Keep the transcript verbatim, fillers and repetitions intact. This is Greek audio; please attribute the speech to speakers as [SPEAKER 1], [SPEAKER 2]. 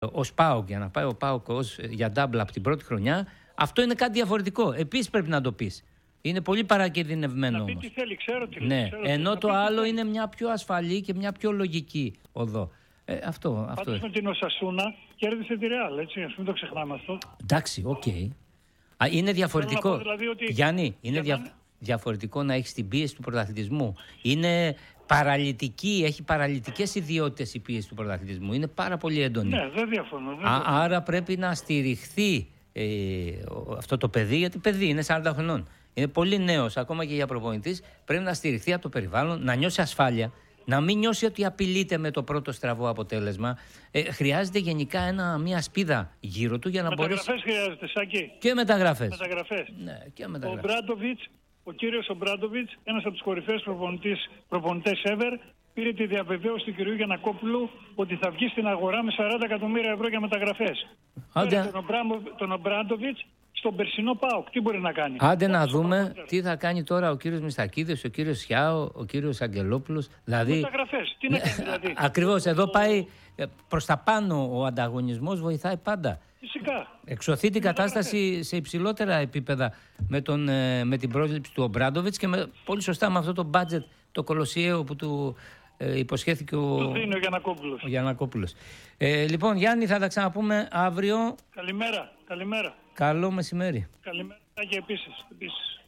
[SPEAKER 1] ως ΠΑΟΚ, για να πάει ο ΠΑΟΚ ως, για double από την πρώτη χρονιά, αυτό είναι κάτι διαφορετικό. Επίσης πρέπει να το πεις. Είναι πολύ παρακινδυνευμένο όμως.
[SPEAKER 2] Να πει τι θέλει, ξέρω τι
[SPEAKER 1] ναι.
[SPEAKER 2] ξέρω
[SPEAKER 1] Ενώ
[SPEAKER 2] τι,
[SPEAKER 1] το
[SPEAKER 2] να
[SPEAKER 1] άλλο
[SPEAKER 2] τι
[SPEAKER 1] είναι μια πιο ασφαλή και μια πιο λογική οδό. Ε, αυτό, αυτό.
[SPEAKER 2] Πάντως με την Οσασούνα κέρδισε τη Ρεάλ, έτσι, ας μην το ξεχνάμε αυτό.
[SPEAKER 1] Εντάξει, οκ. Okay. Είναι διαφορετικό.
[SPEAKER 2] Δηλαδή ότι...
[SPEAKER 1] Γιάννη, είναι δια... να... διαφορετικό να έχεις την πίεση του πρωταθλητισμού. Είναι παραλυτική, έχει παραλυτικές ιδιότητες η πίεση του πρωταθλητισμού. Είναι πάρα πολύ έντονη.
[SPEAKER 2] Ναι, δεν διαφωνώ. Δεν
[SPEAKER 1] Α,
[SPEAKER 2] διαφωνώ.
[SPEAKER 1] άρα πρέπει να στηριχθεί ε, αυτό το παιδί, γιατί παιδί είναι σαράντα χρονών. Είναι πολύ νέος, ακόμα και για προπονητής. Πρέπει να στηριχθεί από το περιβάλλον, να νιώσει ασφάλεια, να μην νιώσει ότι απειλείται με το πρώτο στραβό αποτέλεσμα. Ε, χρειάζεται γενικά ένα, μια σπίδα γύρω του για να μπορέσει.
[SPEAKER 2] Μεταγραφές χρειάζεται, Σάκη.
[SPEAKER 1] Και μεταγραφές.
[SPEAKER 2] Μεταγραφές.
[SPEAKER 1] Ναι, και μεταγραφές.
[SPEAKER 2] Ο Μπράντοβιτς, ο κύριος ο Μπράντοβιτς, ένας από τους κορυφαίους προπονητές ever, πήρε τη διαβεβαίωση του κυρίου Γιαννακόπουλου ότι θα βγει στην αγορά με σαράντα εκατομμύρια ευρώ για μεταγραφές.
[SPEAKER 1] Άντε...
[SPEAKER 2] Τον Μπράντοβιτς στον περσινό ΠΑΟΚ. Τι μπορεί να κάνει.
[SPEAKER 1] Άντε να δούμε τι θα κάνει τώρα ο κύριος Μιστακίδης, ο κύριος Σιάο, ο κύριος Αγγελόπουλος. Δηλαδή...
[SPEAKER 2] Μεταγραφές. Τι να κάνει δηλαδή.
[SPEAKER 1] Ακριβώς. Εδώ πάει προς τα πάνω ο ανταγωνισμός, βοηθάει πάντα.
[SPEAKER 2] Φυσικά.
[SPEAKER 1] Εξωθεί την κατάσταση σε υψηλότερα επίπεδα με, τον, με την πρόσληψη του Ομπράντοβιτς και με, πολύ σωστά με αυτό το μπάτζετ, το κολοσιαίο που του ε, υποσχέθηκε ο,
[SPEAKER 2] του δίνει ο Γιαννακόπουλος.
[SPEAKER 1] Ο Γιαννακόπουλος. Ε, λοιπόν, Γιάννη, θα τα ξαναπούμε αύριο.
[SPEAKER 2] Καλημέρα. Καλημέρα.
[SPEAKER 1] Καλό μεσημέρι.
[SPEAKER 2] Καλημέρα και επίσης. επίσης.